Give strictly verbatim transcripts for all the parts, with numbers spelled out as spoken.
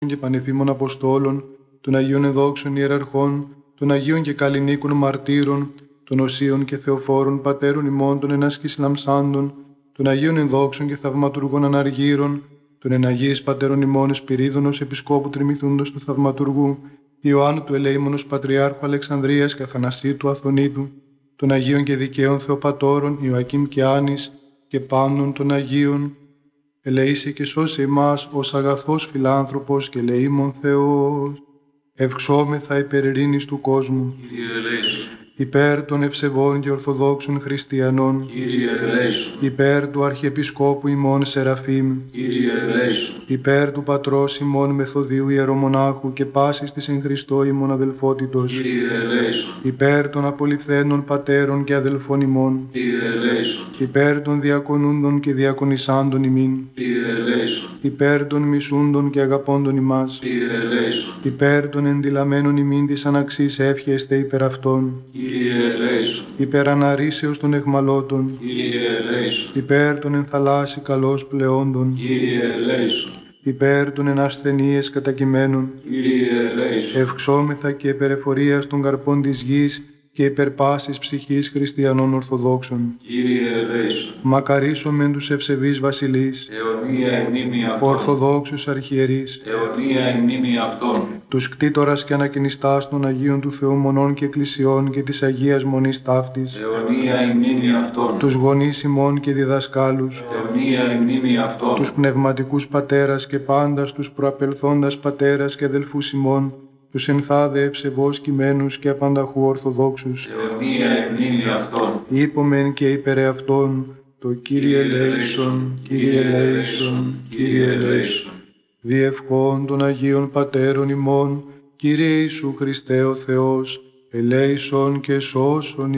και πανεφήμων Αποστόλων, των Αγίων Ενδόξων Ιεραρχών, των Αγίων και Καλλινίκων Μαρτύρων, των Οσίων και Θεοφόρων Πατέρων ημών, των ενάσκης λαμψάντων, των Αγίων Ενδόξων και Θαυματουργών Αναργύρων, των εναγίης Πατέρων ημών Εσπυρίδωνος Επισκόπου Τριμηθούντος του Θαυματουργού, Ιωάννου του Ελεήμονος Πατριάρχου Αλεξανδρίας και Αθανασίου του Αθωνίτου, των Αγίων και Δικαίων Θεοπατώρων Ιωακήμ και Άνης και πάντων των Αγίων, ελεήσε και σώσε ημάς ως αγαθός φιλάνθρωπος και ελεήμων Θεός. Ευξόμεθα υπέρ ειρήνης του κόσμου. Κύριε ελέησον. Υπέρ των ευσεβών και ορθοδόξων χριστιανών. Κύριε ελέησον. Υπέρ του Αρχιεπισκόπου ημών Σεραφείμ. Κύριε ελέησον. Υπέρ του Πατρός ημών Μεθοδίου Ιερομονάχου και πάσης της εν Χριστώ ημών αδελφότητος. Κύριε ελέησον. Υπέρ των απολυφθένων πατέρων και αδελφών ημών. Κύριε ελέησον. Υπέρ των διακονούντων και διακονισάντων ημίν. Κύριε ελέησον. Υπέρ των μισούντων και αγαπώντων ημάς. Κύριε ελέησον. Υπέρ των ενδυλαμένων ημίν της αναξής εύχεστε υπέρ αυτών. Κύριε ελέησον. Υπέρ αναρρήσεως των εχμαλώτων. Κύριε ελέησον. Υπέρ των ενθαλάσσι καλώς πλεόντων. Κύριε ελέησον. Υπέρ των ενασθενείες κατακειμένων. Κύριε ελέησον. Ευξόμεθα και υπερεφορίας των καρπών της γης και υπερπάσης ψυχής χριστιανών Ορθοδόξων. Κύριε ελέησον. Μακαρίσομεν τους ευσεβείς βασιλείς, Αιωνία η μνήμη αυτών. Ορθοδόξους αρχιερείς, Αιωνία η μνήμη αυτών. τους κτήτορας και ανακαινιστάς των Αγίων του Θεού Μονών και Εκκλησιών και της Αγίας Μονής Ταύτης, Αιωνία η μνήμη αυτών. τους γονείς ημών και διδασκάλους, Αιωνία η μνήμη αυτών. τους πνευματικούς πατέρας και πάντας τους προαπελθόντας πατέρας και αδελφούς ημών, τους ενθάδε ευσεβώς κειμένους και απανταχού Ορθοδόξους. Αιωνία η μνήμη αυτών. Είπομεν και υπερ αυτών, το Κύριε ελέησον, Κύριε ελέησον, Κύριε ελέησον. Διευχών των Αγίων Πατέρων ημών, Κύριε Ιησού Χριστέ ο Θεός, ελέησον και σώσον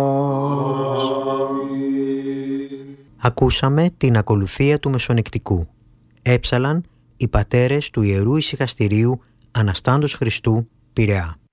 ημάς. Ακούσαμε την ακολουθία του Μεσονικτικού. Έψαλαν οι πατέρες του Ιερού Ησυχαστηρίου Αναστάντος Χριστού, Πειραιά.